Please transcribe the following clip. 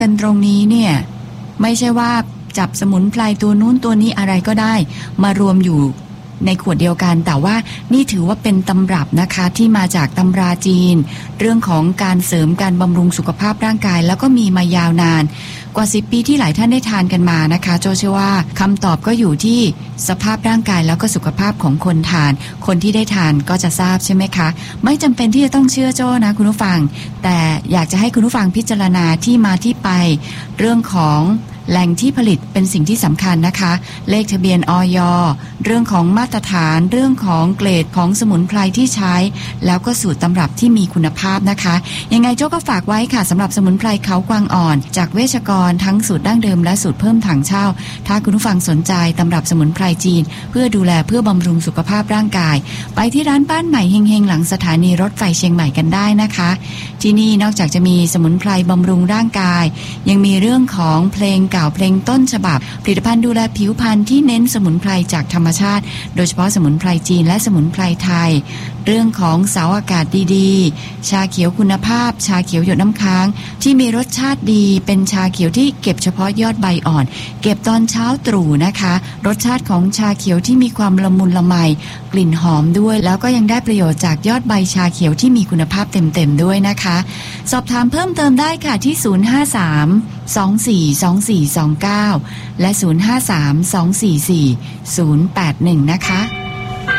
กันตรงนี้เนี่ยไม่ใช่ว่าจับสมุนไพรตัวนู้นตัวนี้อะไรก็ได้มารวมอยู่ในขวดเดียวกันแต่ว่านี่ถือว่าเป็นตำรับนะคะที่มาจากตำราจีนเรื่องของการเสริมการบำรุงสุขภาพร่างกายแล้วก็มีมายาวนานกว่า10 ปีที่หลายท่านได้ทานกันมานะคะโจเชื่อว่าคำตอบก็อยู่ที่สภาพร่างกายแล้วก็สุขภาพของคนทานคนที่ได้ทานก็จะทราบใช่ไหมคะไม่จำเป็นที่จะต้องเชื่อโจ้นะคุณผู้ฟังแต่อยากจะให้คุณผู้ฟังพิจารณาที่มาที่ไปเรื่องของแหล่งที่ผลิตเป็นสิ่งที่สำคัญนะคะเลขทะเบียนอย.เรื่องของมาตรฐานเรื่องของเกรดของสมุนไพรที่ใช้แล้วก็สูตรตำรับที่มีคุณภาพนะคะยังไงโจ้ก็ฝากไว้ค่ะสำหรับสมุนไพรเขากวางอ่อนจากเวชกรทั้งสูตรดั้งเดิมและสูตรเพิ่มถังเช่าถ้าคุณผู้ฟังสนใจตำรับสมุนไพรจีนเพื่อดูแลเพื่อบำรุงสุขภาพร่างกายไปที่ร้านบ้านใหม่เฮงๆหลังสถานีรถไฟเชียงใหม่กันได้นะคะที่นี่นอกจากจะมีสมุนไพรบำรุงร่างกายยังมีเรื่องของเพลงเก่าเพลงต้นฉบับผลิตภัณฑ์ดูแลผิวพรรณที่เน้นสมุนไพรจากธรรมชาติโดยเฉพาะสมุนไพรจีนและสมุนไพรไทยเรื่องของเสาอากาศดีๆชาเขียวคุณภาพชาเขียวหยดน้ำค้างที่มีรสชาติดีเป็นชาเขียวที่เก็บเฉพาะยอดใบอ่อนเก็บตอนเช้าตรู่นะคะรสชาติของชาเขียวที่มีความละมุนละไมกลิ่นหอมด้วยแล้วก็ยังได้ประโยชน์จากยอดใบชาเขียวที่มีคุณภาพเต็มๆด้วยนะคะสอบถามเพิ่มเติมได้ค่ะที่053 242429และ053 244 081นะคะ